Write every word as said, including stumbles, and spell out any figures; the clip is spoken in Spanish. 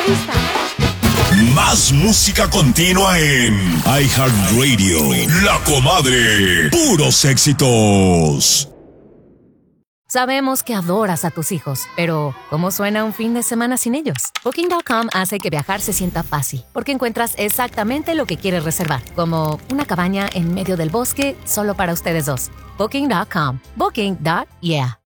gusta. Más música continua en iHeartRadio. La Comadre. Puros éxitos. Sabemos que adoras a tus hijos, pero ¿cómo suena un fin de semana sin ellos? Booking punto com hace que viajar se sienta fácil, porque encuentras exactamente lo que quieres reservar, como una cabaña en medio del bosque solo para ustedes dos. Booking punto com. Booking. Yeah.